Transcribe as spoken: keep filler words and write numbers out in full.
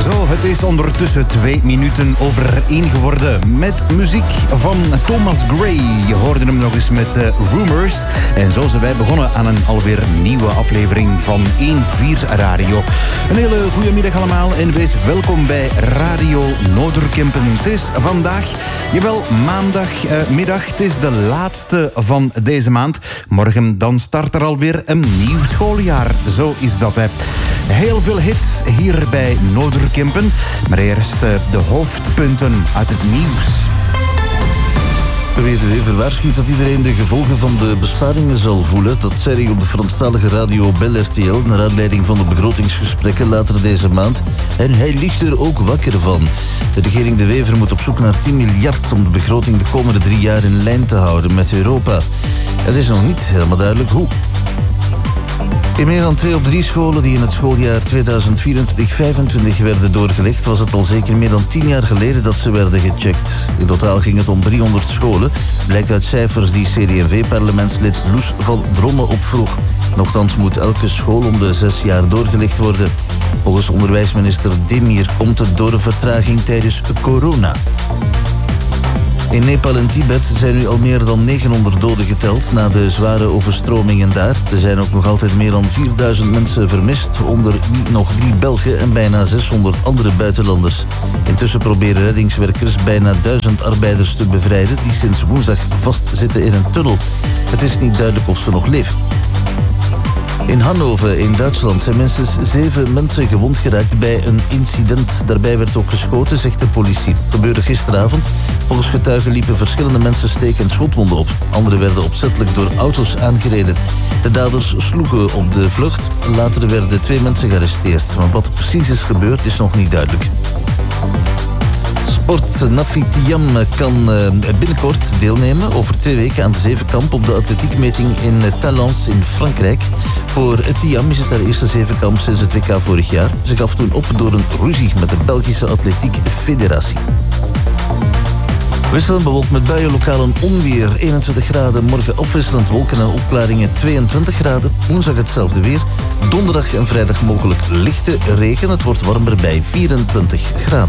Zo, het is ondertussen twee minuten over één geworden met muziek van Thomas Gray. Je hoorde hem nog eens met uh, Rumors. En zo zijn wij begonnen aan een alweer nieuwe aflevering van één vier Radio. Een hele goede middag allemaal en wees welkom bij Radio Noorderkempen. Het is vandaag, jawel, maandagmiddag. Uh, het is de laatste van deze maand. Morgen dan start er alweer een nieuw schooljaar. Zo is dat, hè. Heel veel hits hier bij Noorderkempen. Maar eerst uh, de hoofdpunten uit het nieuws. De W D W waarschuwt dat iedereen de gevolgen van de besparingen zal voelen. Dat zei hij op de Franstalige radio Bel R T L... naar aanleiding van de begrotingsgesprekken later deze maand. En hij ligt er ook wakker van. De regering De Wever moet op zoek naar tien miljard... om de begroting de komende drie jaar in lijn te houden met Europa. Het is nog niet helemaal duidelijk hoe. In meer dan twee op drie scholen die in het schooljaar tweeduizend vierentwintig vijfentwintig werden doorgelegd, was het al zeker meer dan tien jaar geleden dat ze werden gecheckt. In totaal ging het om driehonderd scholen, blijkt uit cijfers die C D en V-parlementslid Loes van Dromme opvroeg. Nochtans moet elke school om de zes jaar doorgelegd worden. Volgens onderwijsminister Demir komt het door een vertraging tijdens corona. In Nepal en Tibet zijn nu al meer dan negenhonderd doden geteld na de zware overstromingen daar. Er zijn ook nog altijd meer dan vierduizend mensen vermist, onder wie nog drie Belgen en bijna zeshonderd andere buitenlanders. Intussen proberen reddingswerkers bijna duizend arbeiders te bevrijden die sinds woensdag vastzitten in een tunnel. Het is niet duidelijk of ze nog leven. In Hannover in Duitsland zijn minstens zeven mensen gewond geraakt bij een incident. Daarbij werd ook geschoten, zegt de politie. Het gebeurde gisteravond. Volgens getuigen liepen verschillende mensen steek- en schotwonden op. Anderen werden opzettelijk door auto's aangereden. De daders sloegen op de vlucht. Later werden twee mensen gearresteerd. Maar wat precies is gebeurd is nog niet duidelijk. Sport Nafi Thiam kan binnenkort deelnemen over twee weken aan de zevenkamp op de atletiekmeting in Talence in Frankrijk. Voor Thiam is het haar eerste zevenkamp sinds het W K vorig jaar. Ze gaf toen op door een ruzie met de Belgische Atletiek Federatie. Wisselend bewolkt met buien, lokaal een onweer, eenentwintig graden. Morgen afwisselend wolken en opklaringen, tweeëntwintig graden. Woensdag hetzelfde weer. Donderdag en vrijdag mogelijk lichte regen. Het wordt warmer bij vierentwintig graden.